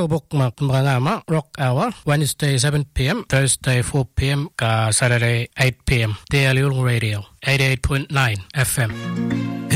bukmak mga Rock Hour, Wednesday 7 p.m., Thursday 4 p.m., Saturday 8 p.m. DLU Radio, 88.9 FM.